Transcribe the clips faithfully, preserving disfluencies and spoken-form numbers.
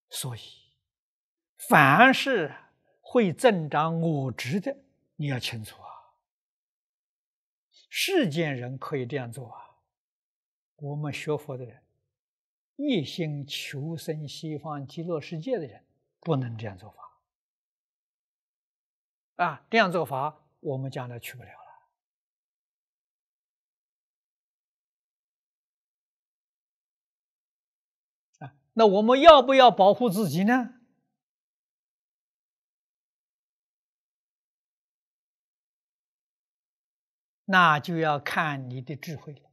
所以，凡是会增长我执的，你要清楚啊。世间人可以这样做啊，我们学佛的人，一心求生西方极乐世界的人，不能这样做法啊！这样做法，我们将来去不了了啊！那我们要不要保护自己呢？那就要看你的智慧了。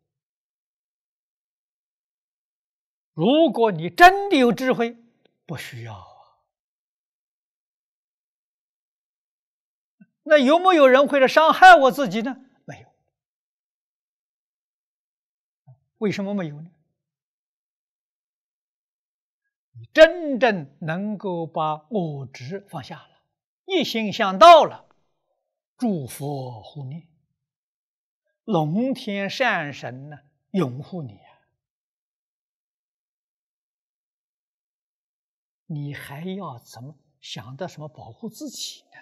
如果你真的有智慧，不需要啊。那有没有人会来伤害我自己呢？没有。为什么没有呢？你真正能够把我执放下了，一心向道了，诸佛护念，龙天善神呢拥护你啊，你还要怎么想到什么保护自己呢？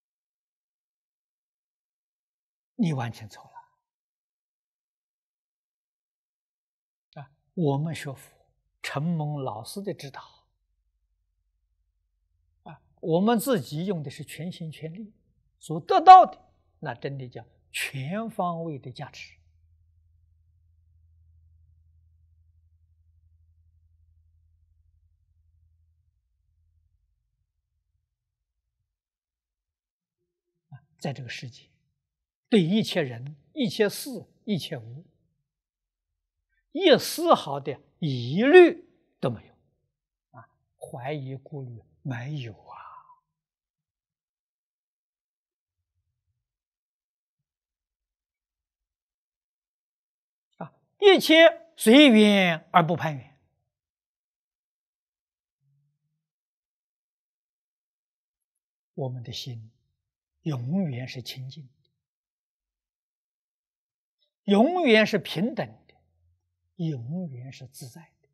你完全错了啊！我们学佛承蒙老师的指导啊，我们自己用的是全心全力，所得到的那真的叫全方位的价值啊！在这个世界，对一切人、一切事、一切物，一丝毫的疑虑都没有啊，怀疑顾虑没有啊。啊，一切随缘而不攀缘，我们的心永远是清净的，永远是平等的，永远是自在的。